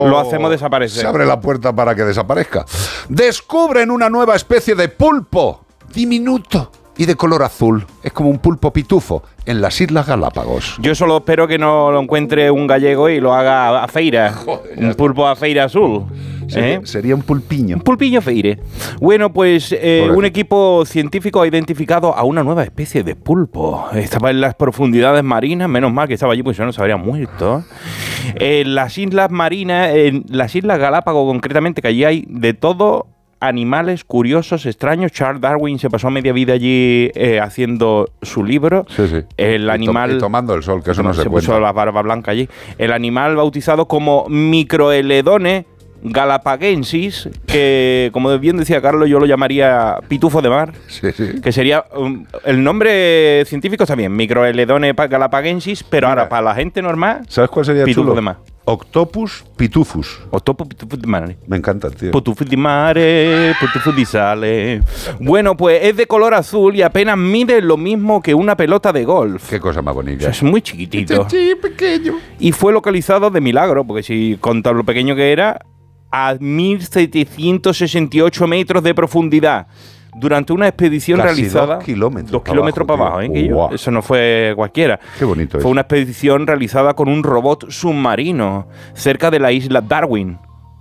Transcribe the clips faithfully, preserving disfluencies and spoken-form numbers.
lo hacemos desaparecer. Se abre la puerta para que desaparezca. Descubren una nueva especie de pulpo diminuto y de color azul. Es como un pulpo pitufo en las Islas Galápagos. Yo solo espero que no lo encuentre un gallego y lo haga a feira. Joder, un pulpo a feira azul. Sería, ¿Eh? sería un pulpiño. Un pulpiño feire. Bueno, pues eh, un equipo científico ha identificado a una nueva especie de pulpo. Estaba en las profundidades marinas, menos mal que estaba allí, pues yo no se habría muerto. En las islas marinas, en las Islas Galápagos concretamente, que allí hay de todo, animales curiosos, extraños. Charles Darwin se pasó media vida allí eh, haciendo su libro. Sí, sí. El y animal... To- y tomando el sol, que eso no se, se cuenta. puso la barba blanca allí. El animal bautizado como Microeledone galapagensis, que como bien decía Carlos, yo lo llamaría pitufo de mar, sí, sí. que sería um, el nombre científico está bien, Microeledone galapagensis, pero Mira, ahora para la gente normal, ¿sabes cuál sería pitufo chulo? de mar. Octopus pitufus. Octopus pitufo de mar. Me encanta, tío. Pitufo de mare, pitufo di sale. Bueno, pues es de color azul y apenas mide lo mismo que una pelota de golf. Qué cosa más O bonita. sea, es muy chiquitito. Sí, pequeño. Y fue localizado de milagro, porque si contar lo pequeño que era, a mil setecientos sesenta y ocho metros de profundidad. Durante una expedición Casi realizada... dos kilómetros Dos para kilómetros abajo, para abajo, ¿eh? tío. Que yo- Guau. Eso no fue cualquiera. Qué bonito es. Fue una expedición realizada con un robot submarino cerca de la isla Darwin.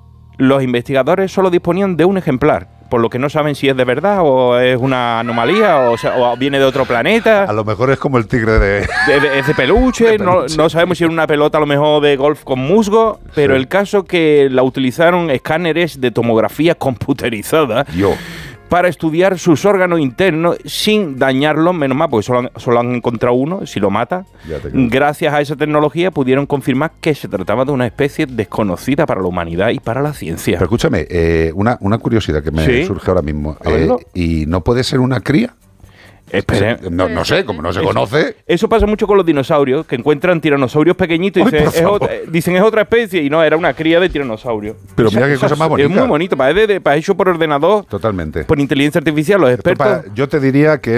Los investigadores solo disponían de un ejemplar, por lo que no saben si es de verdad o es una anomalía o, sea, o viene de otro planeta. A lo mejor es como el tigre de... De- de- es de peluche, De no, peluche. no sabemos si era una pelota a lo mejor de golf con musgo, pero Sí. el caso que la utilizaron escáneres de tomografía computerizada Yo. para estudiar sus órganos internos sin dañarlos, menos mal, porque solo han, solo han encontrado uno, si lo mata. Ya te creo. Gracias a esa tecnología pudieron confirmar que se trataba de una especie desconocida para la humanidad y para la ciencia. Pero escúchame, eh, una, una curiosidad que me Sí. surge ahora mismo. A verlo. ¿Y no puede ser una cría? Espere- No, no sé, como no se Eso- conoce... Eso pasa mucho con los dinosaurios, que encuentran tiranosaurios pequeñitos y Ay, dicen por es, favor. otra, dicen es otra especie y no, era una cría de tiranosaurio. Pero mira qué cosa más bonita. Es muy bonito, parece de, para hecho por ordenador, Totalmente. por inteligencia artificial, los Esto expertos... pa- yo te diría que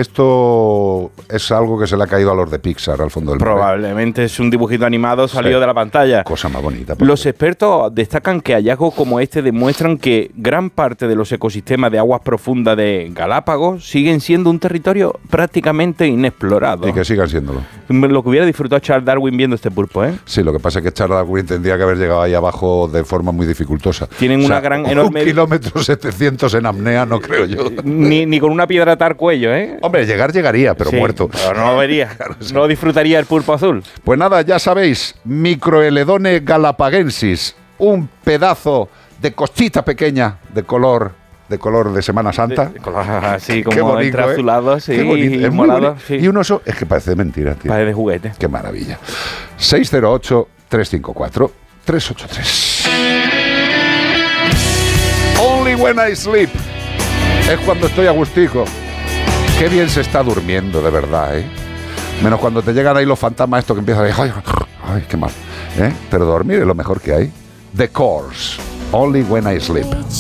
esto es algo que se le ha caído a los de Pixar al fondo del mar. Probablemente es un dibujito animado salido Sí. de la pantalla. Cosa más bonita. por Los Dios. expertos destacan que hallazgos como este demuestran que gran parte de los ecosistemas de aguas profundas de Galápagos siguen siendo un territorio prácticamente inexplorado. Y que sigan siéndolo. Lo que hubiera disfrutado Charles Darwin viendo este pulpo, ¿eh? Sí, lo que pasa es que Charles Darwin tendría que haber llegado ahí abajo de forma muy dificultosa. Tienen una gran, enorme- Un kilómetro setecientos en apnea, no creo yo. Ni, ni con una piedra atar cuello, ¿eh? Hombre, llegar llegaría, pero Sí, muerto. pero no lo vería. Claro, sí. No disfrutaría el pulpo azul. Pues nada, ya sabéis, Microeledone galapagensis, un pedazo de costita pequeña de color de color de Semana Santa. De- de color así Qué como bonito, entre ¿eh? azulado, sí, Qué bonito, y es muy morado, bonito. sí. Y un oso, es que parece mentira, tío. Parece de juguete. Qué maravilla. seis cero ocho, tres cinco cuatro, tres ocho tres. Only when I sleep. Es cuando estoy agustico. Qué bien se está durmiendo, de verdad, ¿eh? Menos cuando te llegan ahí los fantasmas estos que empiezan a decir, ay, ay, qué mal. ¿Eh? Pero dormir es lo mejor que hay. The Course. Only when I sleep.